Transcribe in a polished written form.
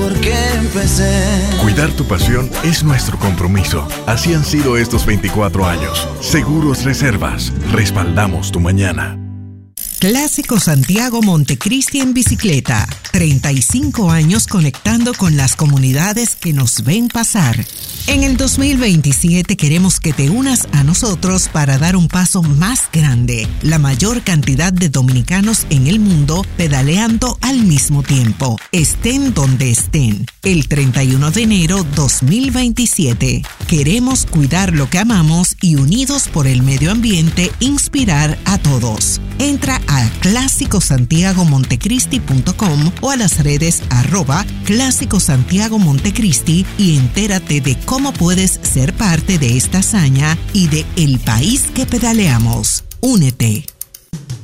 porque empecé. Cuidar tu pasión es nuestro compromiso. Así han sido estos 24 años. Seguros Reservas. Respaldamos tu mañana. Clásico Santiago Montecristi en bicicleta. 35 años conectando con las comunidades que nos ven pasar. En el 2027 queremos que te unas a nosotros para dar un paso más grande. La mayor cantidad de dominicanos en el mundo pedaleando al mismo tiempo. Estén donde estén. El 31 de enero 2027. Queremos cuidar lo que amamos y unidos por el medio ambiente inspirar a todos. Entra a clásicosantiagomontecristi.com o a las redes @Clásico Santiago Montecristi y entérate de cómo puedes ser parte de esta hazaña y de el país que pedaleamos. Únete.